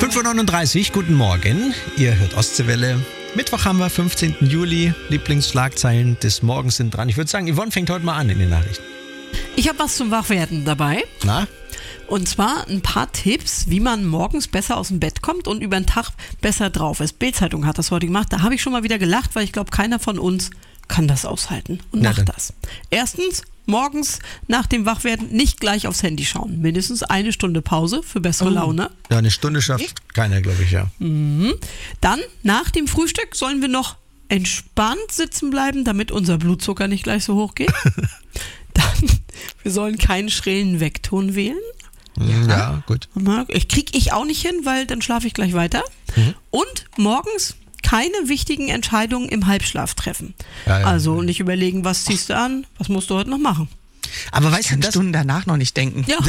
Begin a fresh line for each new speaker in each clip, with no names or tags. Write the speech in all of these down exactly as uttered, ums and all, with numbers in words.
fünf Uhr neununddreißig, guten Morgen. Ihr hört Ostseewelle. Mittwoch haben wir, fünfzehnten Juli. Lieblingsschlagzeilen des Morgens sind dran. Ich würde sagen, Yvonne fängt heute mal an in den Nachrichten.
Ich habe was zum Wachwerden dabei.
Na?
Und zwar ein paar Tipps, wie man morgens besser aus dem Bett kommt und über den Tag besser drauf ist. Bild-Zeitung hat das heute gemacht. Da habe ich schon mal wieder gelacht, weil ich glaube, keiner von uns kann das aushalten und
Na
macht
dann.
das. Erstens, morgens nach dem Wachwerden nicht gleich aufs Handy schauen. Mindestens eine Stunde Pause für bessere
Oh.
Laune.
Ja, eine Stunde schafft keiner, glaube ich, ja.
Mhm. Dann, nach dem Frühstück sollen wir noch entspannt sitzen bleiben, damit unser Blutzucker nicht gleich so hoch geht. Dann, wir sollen keinen schrillen Weckton wählen.
Ja, ja gut.
Ich krieg ich auch nicht hin, weil dann schlafe ich gleich weiter.
Mhm.
Und morgens keine wichtigen Entscheidungen im Halbschlaf treffen.
Ja, ja.
Also nicht überlegen, was ziehst du an, was musst du heute noch machen.
Aber
Ich
weißt du,
kann
das,
Stunden danach noch nicht denken.
Ja,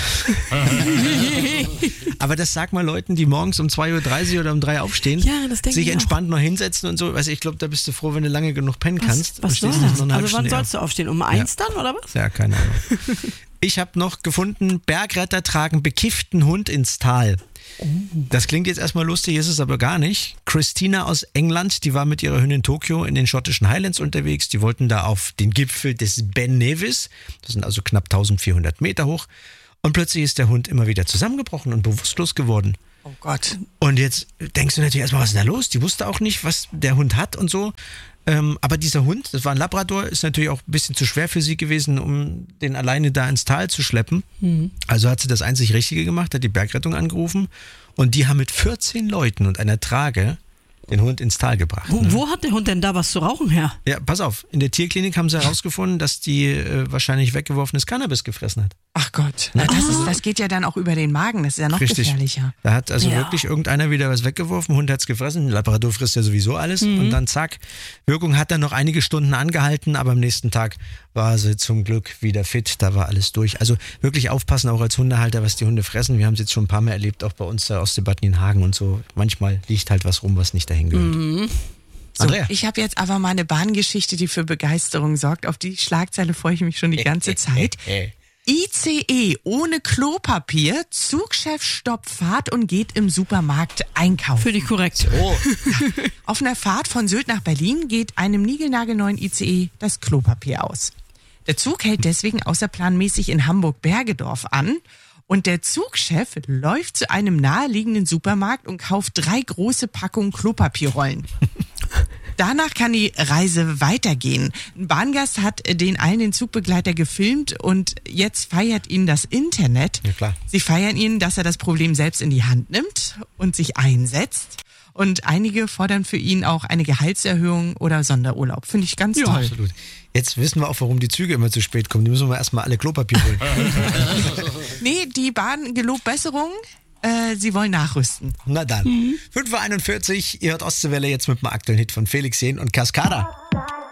aber das sag mal Leuten, die morgens um zwei Uhr dreißig oder um drei aufstehen,
Ja, das denke
sich
ich auch.
entspannt noch hinsetzen und so. Weißt, du, ich glaube, da bist du froh, wenn du lange genug pennen kannst.
was, was
und
soll
stehst nicht
das?
noch eine halbe
Also wann
Stunde
sollst du aufstehen? Um eins dann oder was?
Ja, keine Ahnung. Ich habe noch gefunden, Bergretter tragen bekifften Hund ins Tal. Das klingt jetzt erstmal lustig, ist es aber gar nicht. Christina aus England, die war mit ihrer Hündin Tokio in den schottischen Highlands unterwegs. Die wollten da auf den Gipfel des Ben Nevis. Das sind also knapp eintausendvierhundert Meter hoch. Und plötzlich ist der Hund immer wieder zusammengebrochen und bewusstlos geworden.
Oh Gott.
Und jetzt denkst du natürlich erstmal, was ist denn da los? Die wusste auch nicht, was der Hund hat und so. Ähm, aber dieser Hund, das war ein Labrador, ist natürlich auch ein bisschen zu schwer für sie gewesen, um den alleine da ins Tal zu schleppen.
Mhm.
Also hat sie das einzig Richtige gemacht, hat die Bergrettung angerufen und die haben mit vierzehn Leuten und einer Trage den Hund ins Tal gebracht.
Wo,
ne?
wo hat der Hund denn da was zu rauchen her?
Ja, pass auf, in der Tierklinik haben sie herausgefunden, dass die äh, wahrscheinlich weggeworfenes Cannabis gefressen hat.
Ach Gott. Na, das, ist, das geht ja dann auch über den Magen. Das ist ja noch
Richtig.
gefährlicher.
Da hat also
Ja.
wirklich irgendeiner wieder was weggeworfen, Hund hat's gefressen, Labrador frisst ja sowieso alles und dann zack, Wirkung hat dann noch einige Stunden angehalten, aber am nächsten Tag war sie zum Glück wieder fit, da war alles durch. Also wirklich aufpassen, auch als Hundehalter, was die Hunde fressen. Wir haben es jetzt schon ein paar Mal erlebt, auch bei uns da aus Debatten in Hagen und so. Manchmal liegt halt was rum, was nicht dahin gehört.
So,
Andrea.
ich habe jetzt aber mal eine Bahngeschichte, die für Begeisterung sorgt. Auf die Schlagzeile freue ich mich schon die ganze Zeit. I C E ohne Klopapier, Zugchef stoppt Fahrt und geht im Supermarkt einkaufen.
Für dich korrekt.
Oh,
Auf einer Fahrt von Sylt nach Berlin geht einem niegelnagelneuen I C E das Klopapier aus. Der Zug hält deswegen außerplanmäßig in Hamburg-Bergedorf an und der Zugchef läuft zu einem naheliegenden Supermarkt und kauft drei große Packungen Klopapierrollen. Danach kann die Reise weitergehen. Ein Bahngast hat den einen Zugbegleiter gefilmt und jetzt feiert ihn das Internet.
Ja, klar.
Sie feiern ihn, dass er das Problem selbst in die Hand nimmt und sich einsetzt. Und einige fordern für ihn auch eine Gehaltserhöhung oder Sonderurlaub. Finde ich ganz
Ja.
toll.
absolut. Jetzt wissen wir auch, warum die Züge immer zu spät kommen. Die müssen wir erstmal alle Klopapier holen.
Nee, die Bahn gelobt Besserung. Äh, sie wollen nachrüsten.
Na dann. fünf Uhr einundvierzig, ihr hört Ostseewelle jetzt mit dem aktuellen Hit von Felix Jähn und Cascada.